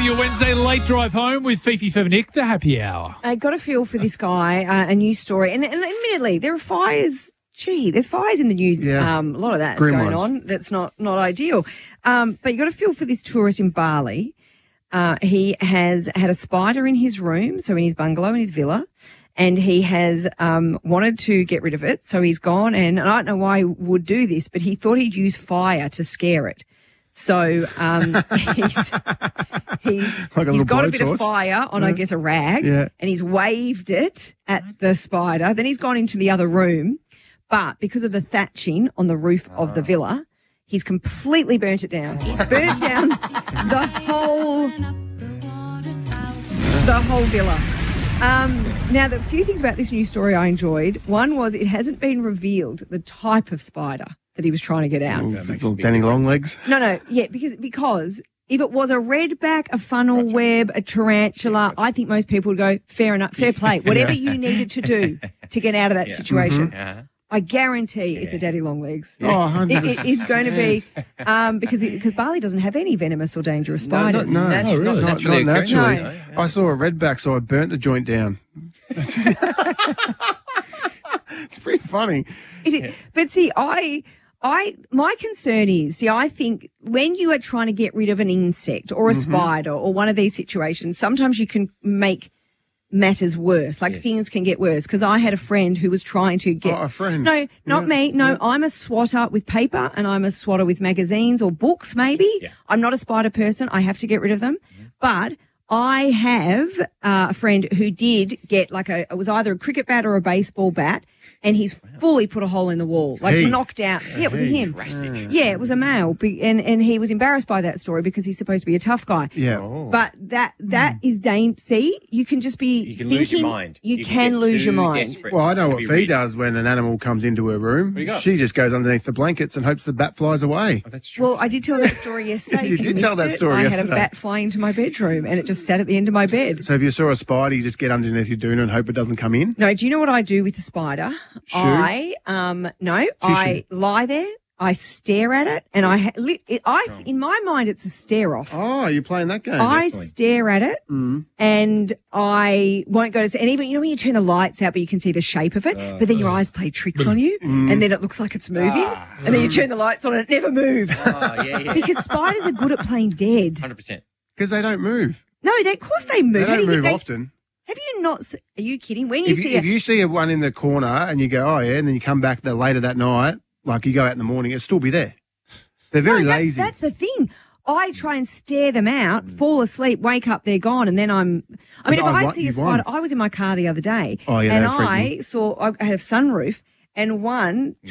for your Wednesday late drive home with Fifi for Nick, the happy hour. I got a feel for this guy, a news story. And admittedly, there are fires. There's fires in the news. Yeah. A lot of that's Grim going ones. on. That's not ideal. But you got a feel for this tourist in Bali. He has had a spider in his room, so in his bungalow, in his villa, and he has wanted to get rid of it. So he's gone, and I don't know why he would do this, but he thought he'd use fire to scare it. So he's got a bit of fire on, I guess, a rag, and he's waved it at the spider. Then he's gone into the other room, but because of the thatching on the roof of the villa, he's completely burnt it down. He's burnt down the whole villa. Now, the few things about this news story I enjoyed. One was it hasn't been revealed the type of spider that he was trying to get out. Little Danny Longlegs. No, because if it was a redback, a funnel web, a tarantula, I think most people would go, fair enough, fair play. Whatever you needed to do to get out of that situation. I guarantee it's a daddy long legs. Oh, 100%. It is going to be because Bali doesn't have any venomous or dangerous spiders. No, Oh, really? not Naturally naturally. No. I saw a redback, so I burnt the joint down. It's pretty funny. But see, my concern is, I think when you are trying to get rid of an insect or a spider or one of these situations, sometimes you can make matters worse. Things can get worse. Because I had a friend who was trying to get... Oh, a friend? No, not me. No, I'm a swatter with paper and I'm a swatter with magazines or books maybe. Yeah. I'm not a spider person. I have to get rid of them. But I have a friend who did get it was either a cricket bat or a baseball bat, and he's fully put a hole in the wall, knocked out. Yeah, it was a him. Drastic. Yeah, it was a male, and he was embarrassed by that story because he's supposed to be a tough guy. Yeah. But that is dangerous. See, you can just be You can thinking, lose your mind. You can get lose your too mind. desperate Well, I know to what be Fee rid. does when an animal comes into her room. do you got? She just goes underneath the blankets and hopes the bat flies away. Oh, that's true. Well, I did tell that story yesterday. You If did tell missed that it, story I had yesterday. a bat flying into my bedroom, and it just sat at the end of my bed. So if you saw a spider, you just get underneath your doona and hope it doesn't come in? No, do you know what I do with the spider? Shoo? I lie there, I stare at it, and in my mind it's a stare off. Oh, you're playing that game. I stare at it, and I won't go to. And even when you turn the lights out, but you can see the shape of it, but then your eyes play tricks on you, and then it looks like it's moving, and then you turn the lights on and it never moved. Because spiders are good at playing dead. 100%. Because they don't move. No, of course they move. They How do don't you think move often. Have you not? Are you kidding? When you see If you see one in the corner and you go, oh, yeah, and then you come back later that night, like you go out in the morning, it'll still be there. They're very lazy. That's the thing. I try and stare them out, fall asleep, wake up, they're gone, and then if I see a spider, I was in my car the other day, Oh, yeah, and they freak me. I had a sunroof, and one